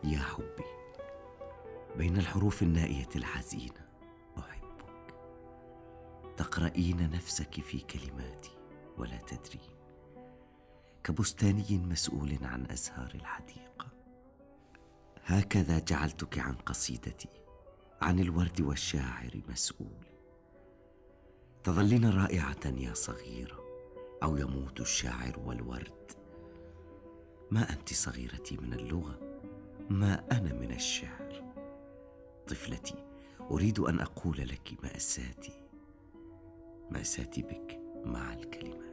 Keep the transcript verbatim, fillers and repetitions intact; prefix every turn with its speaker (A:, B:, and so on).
A: يا حبي، بين الحروف النائية الحزينة أحبك، تقرأين نفسك في كلماتي ولا تدرين، كبستاني مسؤول عن أزهار الحديقة. هكذا جعلتك عن قصيدتي، عن الورد والشاعر مسؤول. تظلين رائعة يا صغيرة، أو يموت الشاعر والورد. ما أنت صغيرتي من اللغة، ما أنا من الشعر. طفلتي، أريد أن أقول لك مأساتي، مأساتي بك مع الكلمات.